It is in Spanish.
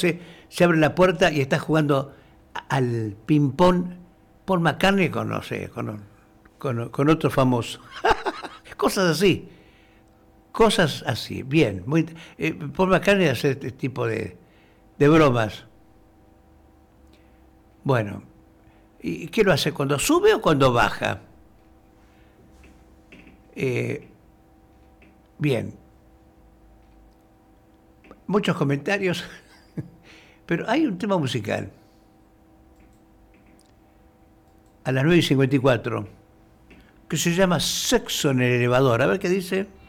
se abre la puerta y está jugando al ping-pong Paul McCartney con, no sé, con otro famoso. Cosas así. Cosas así. Bien. Paul McCartney hace este tipo de bromas. Bueno. ¿Y qué lo hace? ¿Cuando sube o cuando baja? Bien. Muchos comentarios. Pero hay un tema musical. A las 9:54. Que se llama Sexo en el elevador. A ver qué dice.